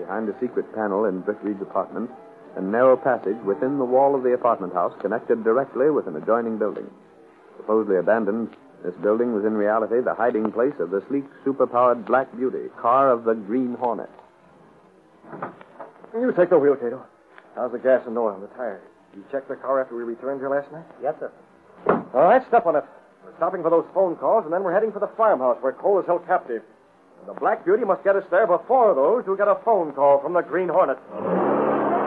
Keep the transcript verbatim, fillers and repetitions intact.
Behind a secret panel in Britt Reed's apartment, a narrow passage within the wall of the apartment house connected directly with an adjoining building. Supposedly abandoned, this building was in reality the hiding place of the sleek, superpowered Black Beauty, car of the Green Hornet. You take the wheel, Cato. How's the gas and oil and the tires? You checked the car after we returned here last night? Yes, sir. All right, step on it. We're stopping for those phone calls, and then we're heading for the farmhouse where Cole is held captive. And the Black Beauty must get us there before those who get a phone call from the Green Hornet.